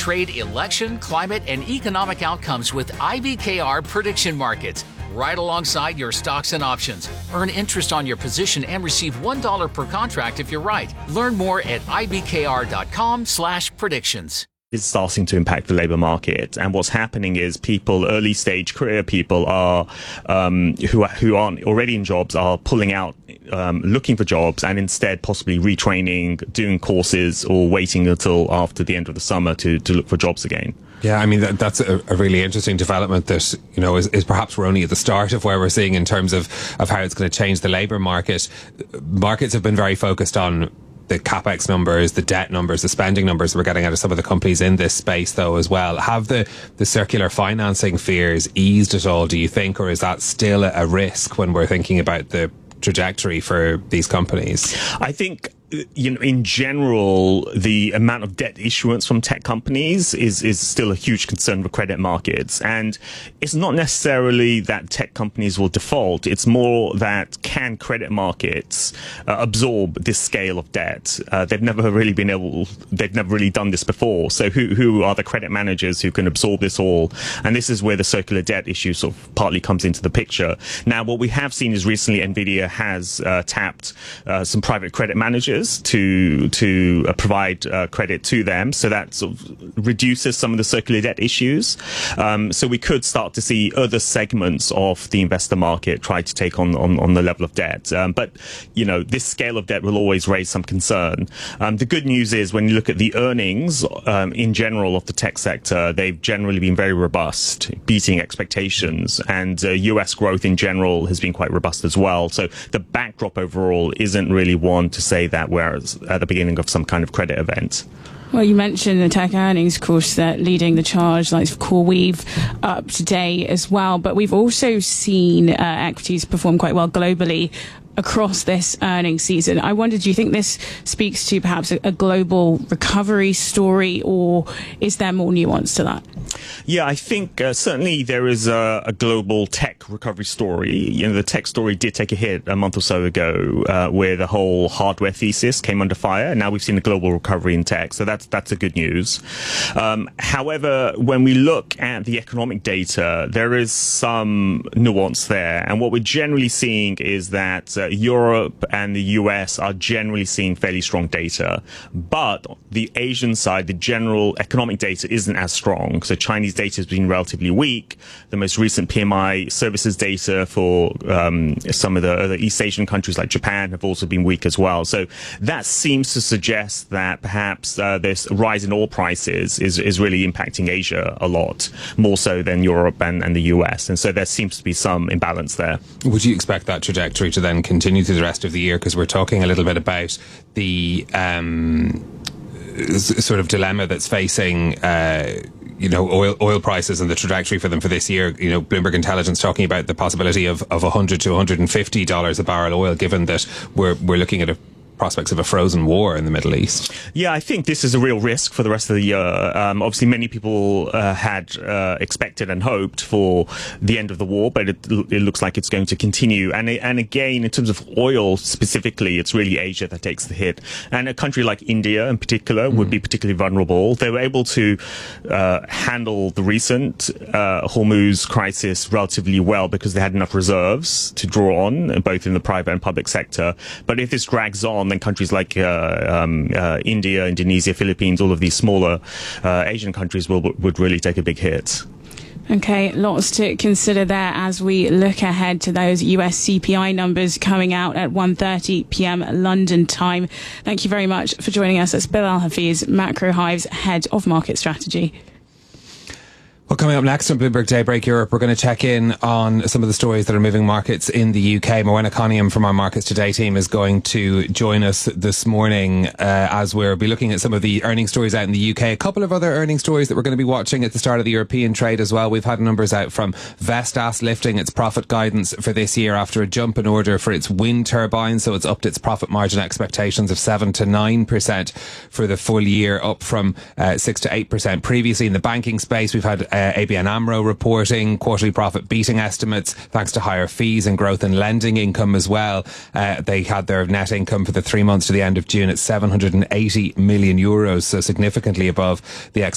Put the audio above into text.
trade, election, climate, and economic outcomes with IBKR prediction markets. Right alongside your stocks and options. Earn interest on your position and receive $1 per contract if you're right. Learn more at ibkr.com/predictions. Is starting to impact the labour market, and what's happening is people, early stage career people, are who aren't already in jobs, are pulling out, looking for jobs, and instead possibly retraining, doing courses, or waiting until after the end of the summer to look for jobs again. Yeah, I mean, that's a really interesting development that, you know, is perhaps we're only at the start of where we're seeing in terms of how it's going to change the labour market. Markets have been very focused on the capex numbers, the debt numbers, the spending numbers we're getting out of some of the companies in this space, though, as well. Have the circular financing fears eased at all, do you think, or is that still a risk when we're thinking about the trajectory for these companies? I think, you know, in general, the amount of debt issuance from tech companies is still a huge concern for credit markets. And it's not necessarily that tech companies will default. It's more that can credit markets absorb this scale of debt? They've never really done this before. So who are the credit managers who can absorb this all? And this is where the circular debt issue sort of partly comes into the picture. Now, what we have seen is recently Nvidia has tapped some private credit managers to provide credit to them, so that sort of reduces some of the circular debt issues. So we could start to see other segments of the investor market try to take on the level of debt. But you know, this scale of debt will always raise some concern. The good news is when you look at the earnings in general of the tech sector, they've generally been very robust, beating expectations, and US growth in general has been quite robust as well. So the backdrop overall isn't really one to say that we're at the beginning of some kind of credit event. Well, you mentioned the tech earnings, of course, that leading the charge, like CoreWeave, up today as well. But we've also seen equities perform quite well globally across this earnings season. I wonder, do you think this speaks to perhaps a global recovery story, or is there more nuance to that? Yeah, I think certainly there is a global tech recovery story. You know, the tech story did take a hit a month or so ago, where the whole hardware thesis came under fire. Now we've seen a global recovery in tech, so that's a good news. However, when we look at the economic data, there is some nuance there, and what we're generally seeing is that Europe and the US are generally seeing fairly strong data, but the Asian side, the general economic data isn't as strong. So Chinese data has been relatively weak. The most recent PMI services data for some of the other East Asian countries like Japan have also been weak as well. So that seems to suggest that perhaps this rise in oil prices is really impacting Asia a lot, more so than Europe and the US. And so there seems to be some imbalance there. Would you expect that trajectory to then continue through the rest of the year? Because we're talking a little bit about the sort of dilemma that's facing you know, oil prices and the trajectory for them for this year. You know, Bloomberg Intelligence talking about the possibility of $100 to $150 a barrel oil, given that we're looking at prospects of a frozen war in the Middle East. Yeah, I think this is a real risk for the rest of the year. Obviously, many people had expected and hoped for the end of the war, but it looks like it's going to continue. And again, in terms of oil specifically, it's really Asia that takes the hit. And a country like India in particular would be particularly vulnerable. They were able to handle the recent Hormuz crisis relatively well because they had enough reserves to draw on, both in the private and public sector. But if this drags on, then countries like India, Indonesia, Philippines, all of these smaller Asian countries would really take a big hit. Okay, lots to consider there as we look ahead to those US CPI numbers coming out at 1:30 p.m. London time. Thank you very much for joining us. That's Bilal Hafeez, Macro Hive's Head of Market Strategy. Well, coming up next on Bloomberg Daybreak Europe, we're going to check in on some of the stories that are moving markets in the UK. Morwenna Coniam from our Markets Today team is going to join us this morning as we'll be looking at some of the earnings stories out in the UK. A couple of other earnings stories that we're going to be watching at the start of the European trade as well. We've had numbers out from Vestas lifting its profit guidance for this year after a jump in order for its wind turbines. So it's upped its profit margin expectations of 7 to 9% for the full year, up from 6 to 8% previously. In the banking space, we've had ABN AMRO reporting quarterly profit beating estimates thanks to higher fees and growth in lending income as well. They had their net income for the 3 months to the end of June at €780 million, so significantly above the